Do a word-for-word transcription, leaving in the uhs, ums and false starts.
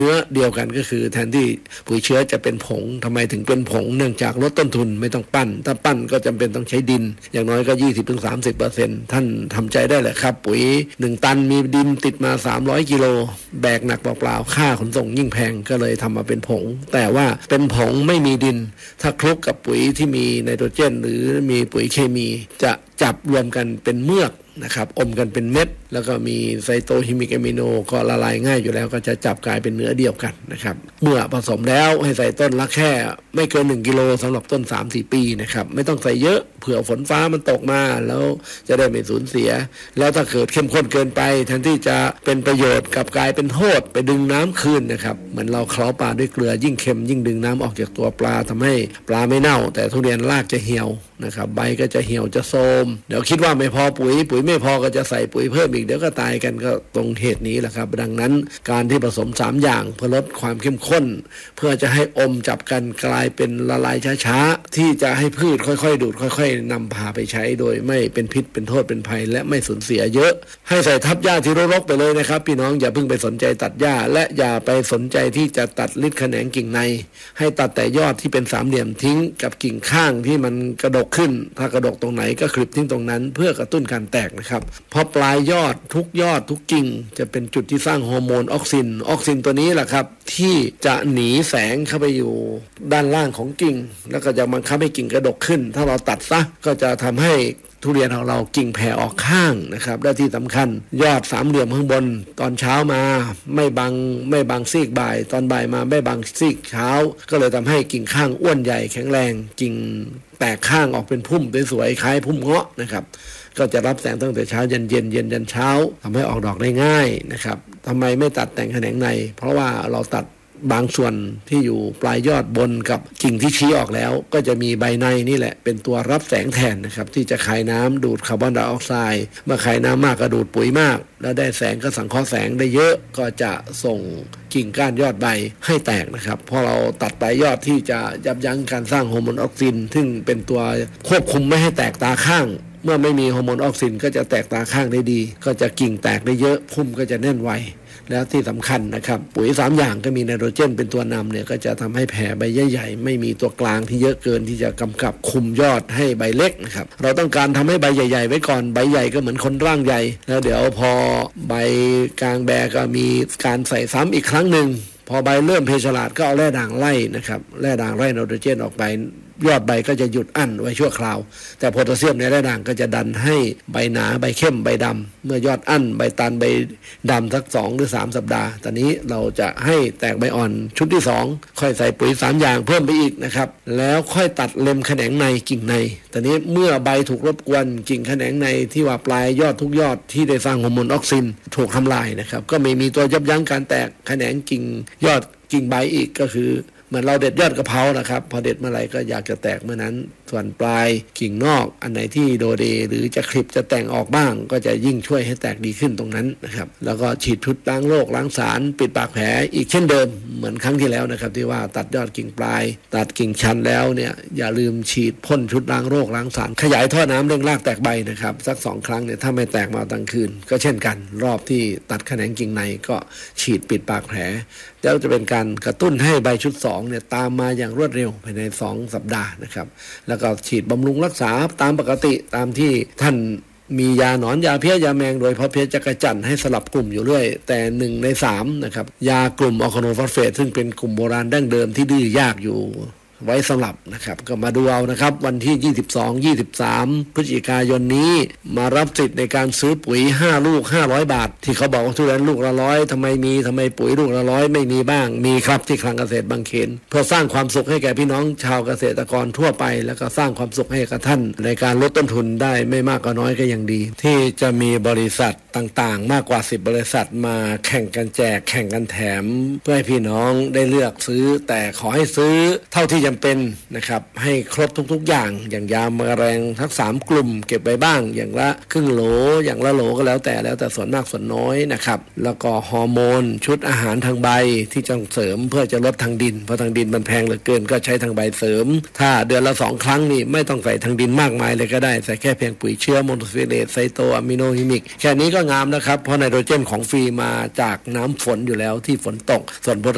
เนื้อเดียวกันก็คือแทนที่ปุ๋ยเชื้อจะเป็นผงทำไมถึงเป็นผงเนื่องจากลดต้นทุนไม่ต้องปั้นถ้าปั้นก็จำเป็นต้องใช้ดินอย่างน้อยก็ ยี่สิบถึงสามสิบเปอร์เซ็นต์ ท่านทำใจได้แหละครับปุ๋ยหนึ่งตันมีดินติดมาสามร้อยกิโลแบกหนักเปล่าๆค่าขนส่งยิ่งแพงก็เลยทำมาเป็นผงแต่ว่าเป็นผงไม่มีดินถ้าคลุกกับปุ๋ยที่มีไนโตรเจนหรือมีปุ๋ยเคมีจะจับรวมกันเป็นเมือกนะครับอมกันเป็นเม็ดแล้วก็มีไซโตฮิมิกอะมิโนก็ละลายง่ายอยู่แล้วก็จะจับกลายเป็นเนื้อเดียวกันนะครับเมื่อผสมแล้วให้ใส่ต้นละแค่ไม่เกินหนึ่งกิโลสำหรับต้น สามถึงสี่ ปีนะครับไม่ต้องใส่เยอะเผื่อฝนฟ้ามันตกมาแล้วจะได้ไม่สูญเสียแล้วถ้าเกิดเข้มข้นเกินไปแทนที่จะเป็นประโยชน์กับกลายเป็นโทษไปดึงน้ำคืนนะครับเหมือนเราเคล้าปลาด้วยเกลือยิ่งเค็มยิ่งดึงน้ำออกจากตัวปลาทำให้ปลาไม่เน่าแต่ทุเรียนรากจะเหี่ยวนะครับใบก็จะเหี่ยวจะโทรมเดี๋ยวคิดว่าไม่พอปุ๋ยปุ๋ยไม่พอก็จะใส่ปุ๋ยเพิ่มอีกเดี๋ยวก็ตายกันก็ตรงเหตุนี้แหละครับดังนั้นการที่ผสมสามอย่างเพื่อลดความเข้มข้นเพื่อจะให้อมจับกันกลายเป็นละลายช้าๆที่จะให้พืชค่อยๆดูดค่อยๆนำพาไปใช้โดยไม่เป็นพิษเป็นโทษเป็นภัยและไม่สูญเสียเยอะให้ใส่ทับหญ้าที่รกๆไปเลยนะครับพี่น้องอย่าเพิ่งไปสนใจตัดหญ้าและอย่าไปสนใจที่จะตัดลิดแขนงกิ่งในให้ตัดแต่ยอดที่เป็นสามเหลี่ยมทิ้งกับกิ่งข้างที่มันกระดกขึ้นถ้ากระดกตรงไหนก็คลิปทิ้งตรงนั้นเพื่อกระตุ้นการแตกนะครับเพราะปลายยอดทุกยอดทุกกิ่งจะเป็นจุดที่สร้างฮอร์โมนออกซินออกซินตัวนี้แหละครับที่จะหนีแสงเข้าไปอยู่ด้านล่างของกิ่งแล้วก็จะบังคับให้กิ่งกระดกขึ้นถ้าเราตัดซะก็จะทำให้ทุเรียนของเรากิ่งแผ่ออกข้างนะครับและที่สำคัญยอดสามเหลี่ยมข้างบนตอนเช้ามาไม่บังไม่บังซีกบ่ายตอนบ่ายมาไม่บังซีกเช้าก็เลยทำให้กิ่งข้างอ้วนใหญ่แข็งแรงกิ่งแตกข้างออกเป็นพุ่มสวยๆคล้ายพุ่มเงาะนะครับก็จะรับแสงตั้งแต่เช้าเย็นเย็นเย็นยันเช้าทำให้ออกดอกได้ง่ายนะครับทำไมไม่ตัดแต่งแขนงในเพราะว่าเราตัดบางส่วนที่อยู่ปลายยอดบนกับกิ่งที่ชี้ออกแล้วก็จะมีใบในนี่แหละเป็นตัวรับแสงแทนนะครับที่จะคายน้ำดูดคาร์บอนไดออกไซด์เมื่อคายน้ำมากก็ดูดปุ๋ยมากแล้วได้แสงก็สังเคราะห์แสงได้เยอะก็จะส่งกิ่งก้านยอดใบให้แตกนะครับเพราะเราตัดปลายยอดที่จะยับยั้งการสร้างฮอร์โมนออกซินซึ่งเป็นตัวควบคุมไม่ให้แตกตาข้างเมื่อไม่มีฮอร์โมนออกซินก็จะแตกตาข้างได้ดีก็จะกิ่งแตกได้เยอะพุ่มก็จะแน่นไวแล้วที่สำคัญนะครับปุ๋ยสามอย่างก็มีไนโตรเจนเป็นตัวนำเนี่ยก็จะทำให้แผ่ใบใหญ่ๆไม่มีตัวกลางที่เยอะเกินที่จะกำกับคุมยอดให้ใบเล็กนะครับเราต้องการทำให้ใบใหญ่ๆไว้ก่อนใบใหญ่ก็เหมือนคนร่างใหญ่แล้วเดี๋ยวพอใบกลางแบก็มีการใส่ซ้ำอีกครั้งหนึ่งพอใบเริ่มเพชรลาดก็เอาแร่ด่างไล่นะครับแร่ด่างไล่ไนโตรเจนออกไปยอดใบก็จะหยุดอั้นไว้ชั่วคราวแต่โพแทสเซียมในแร่ด่างก็จะดันให้ใบหนาใบเข้มใบดำเมื่อยอดอั้นใบตันใบดำสักสองหรือสามสัปดาห์ตอนนี้เราจะให้แตกใบอ่อนชุดที่สองค่อยใส่ปุ๋ยสามอย่างเพิ่มไปอีกนะครับแล้วค่อยตัดเล็มแขนงในกิ่งในตอนนี้เมื่อใบถูกรบกวนกิ่งแขนงในที่ว่าปลายยอดทุกยอดที่ได้สร้างฮอร์โมนออกซินถูกทำลายนะครับก็ไม่มีตัวยับยั้งการแตกแขนงกิ่งยอดกิ่งใบอีกก็คือเหมือนเราเด็ดยอดกะเพรานะครับพอเด็ดเมื่อไหร่ก็อยากจะแตกเมื่อนั้นส่วนปลายกิ่งนอกอันไหนที่โดเดหรือจะคลิปจะแต่งออกบ้างก็จะยิ่งช่วยให้แตกดีขึ้นตรงนั้นนะครับแล้วก็ฉีดชุดล้างโรคล้างสารปิดปากแผลอีกเช่นเดิมเหมือนครั้งที่แล้วนะครับที่ว่าตัดยอดกิ่งปลายตัดกิ่งชันแล้วเนี่ยอย่าลืมฉีดพ่นชุดล้างโรคล้างสารขยายท่อน้ำเร่งรากแตกใบนะครับสักสองครั้งเนี่ยถ้าไม่แตกมาตั้งคืนก็เช่นกันรอบที่ตัดแขนงกิ่งในก็ฉีดปิดปากแผลแล้วจะเป็นการกระตุ้นให้ใบชุดสองเนี่ยตามมาอย่างรวดเร็วภายในสองสัปดาห์นะครับแล้วก็ฉีดบำรุงรักษาตามปกติตามที่ท่านมียาหนอนยาเพี้ยยาแมงโดยเพราะเพี้ยจักรจั่นให้สลับกลุ่มอยู่เรื่อยแต่หนึ่งในสามนะครับยากลุ่มออร์แกโนฟอสเฟตซึ่งเป็นกลุ่มโบราณดั้งเดิมที่ดื้อยากอยู่ไว้สำหรับนะครับก็มาดูเอานะครับวันที่ยี่สิบสอง ยี่สิบสามพฤศจิกายนนี้มารับสิทธิ์ในการซื้อปุ๋ยห้าลูกห้าร้อยบาทที่เขาบอกว่าทุเรียนลูกละร้อยทำไมมีทำไมปุ๋ยลูกละร้อยไม่มีบ้างมีครับที่คลังเกษตรบางเขนเพื่อสร้างความสุขให้แก่พี่น้องชาวเกษตรกรทั่วไปแล้วก็สร้างความสุขให้กับท่านในการลดต้นทุนได้ไม่มากก็น้อยก็ยังดีที่จะมีบริษัทต่างๆมากกว่าสิบบริษัทมาแข่งกันแจกแข่งกันแถมเพื่อให้พี่น้องได้เลือกซื้อแต่ขอให้ซื้อเท่าที่จำเป็นนะครับให้ครบทุกๆอย่างอย่างยาแมลงทั้งสามกลุ่มเก็บไว้บ้างอย่างละครึ่งโหลอย่างละโหลก็แล้วแต่แล้วแต่ส่วนมากส่วนน้อยนะครับแล้วก็ฮอร์โมนชุดอาหารทางใบที่จะเสริมเพื่อจะลดทางดินเพราะทางดินมันแพงเหลือเกินก็ใช้ทางใบเสริมถ้าเดือนละสองครั้งนี่ไม่ต้องใส่ทางดินมากมายเลยก็ได้ใส่แค่เพียงปุ๋ยเชื้อโมโนฟิเลตไซโตอะมิโนฮิมิกแค่นี้ก็งามนะครับเพราะไนโตรเจนของฟรีมาจากน้ำฝนอยู่แล้วที่ฝนตกส่วน